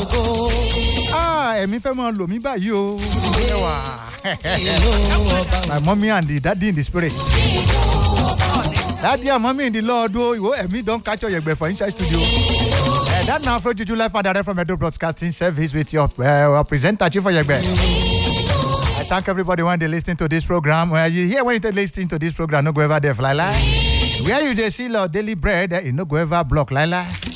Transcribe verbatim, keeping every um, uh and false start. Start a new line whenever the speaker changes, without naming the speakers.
Ah, èmi fẹ́ mọ lò mí báyìí o. My mommy and the daddy in the spirit. Daddy and mommy in the Lord, oh, Emi don't catch your yegbe for inside studio. Uh, that now Afro Juju live and direct from Edo Broadcasting Service with your uh, presenter, Chief Yegbe. I thank everybody when they listen to this program. When you hear when you listen to this program, no go ever there fly lie. Where you just see your daily bread, you no go ever block lie lie.